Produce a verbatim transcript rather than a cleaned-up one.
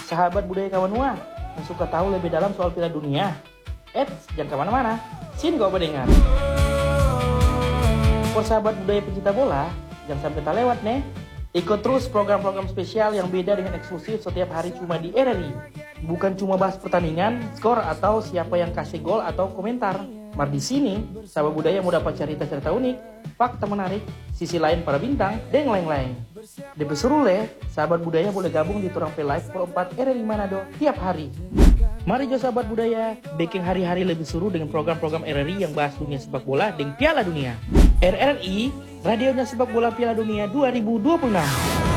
sahabat budaya Kawanua yang suka tahu lebih dalam soal Piala Dunia. Eits, jangan kemana-mana, sini kau mendengar. For sahabat budaya pencinta bola, jangan sampai tak lewat nih. Ikut terus program-program spesial yang beda dengan eksklusif setiap hari cuma di R R I. Bukan cuma bahas pertandingan, skor atau siapa yang kasih gol atau komentar. Mar di sini, sahabat budaya mau dapat cerita-cerita unik, fakta menarik, sisi lain para bintang, dan lain-lain. Lebih seru leh, sahabat budaya boleh gabung di Turang Play Live Pro empat R R I Manado tiap hari. Mari jo sahabat budaya, bikin hari-hari lebih seru dengan program-program R R I yang bahas dunia sepak bola dan Piala Dunia. R R I, radionya sepak bola Piala Dunia dua ribu dua puluh enam.